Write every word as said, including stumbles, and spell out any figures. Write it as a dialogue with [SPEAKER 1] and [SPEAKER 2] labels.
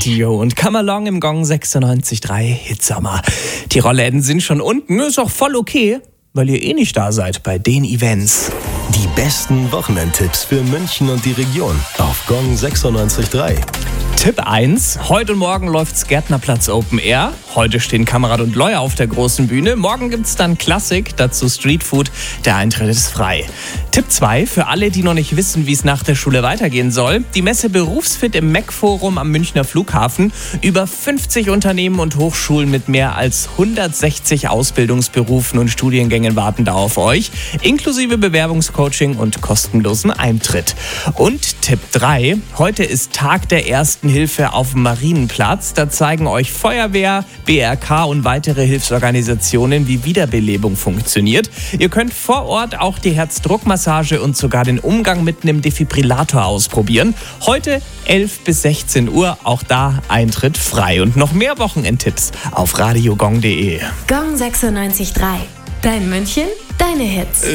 [SPEAKER 1] Dio und Come Along im Gong sechsundneunzig Komma drei Hitsommer. Die Rollläden sind schon unten, ist auch voll okay, weil ihr eh nicht da seid bei den Events.
[SPEAKER 2] Die besten Wochenendtipps für München und die Region auf Gong sechsundneunzig Komma drei.
[SPEAKER 1] Tipp eins. Heute und morgen läuft's Gärtnerplatz Open Air. Heute stehen Kamerad und Leuer auf der großen Bühne. Morgen gibt's dann Klassik, dazu Streetfood. Der Eintritt ist frei. Tipp zwei. Für alle, die noch nicht wissen, wie es nach der Schule weitergehen soll. Die Messe Berufsfit im M E C-Forum am Münchner Flughafen. Über fünfzig Unternehmen und Hochschulen mit mehr als hundertsechzig Ausbildungsberufen und Studiengängen warten da auf euch. Inklusive Bewerbungscoaching und kostenlosen Eintritt. Und Tipp drei. Heute ist Tag der Ersten Hilfe auf dem Marienplatz. Da zeigen euch Feuerwehr, B R K und weitere Hilfsorganisationen, wie Wiederbelebung funktioniert. Ihr könnt vor Ort auch die Herzdruckmassage und sogar den Umgang mit einem Defibrillator ausprobieren. Heute elf bis sechzehn Uhr, auch da Eintritt frei. Und noch mehr Wochenendtipps auf radiogong punkt de.
[SPEAKER 3] Gong sechsundneunzig Komma drei. Dein München, deine Hits.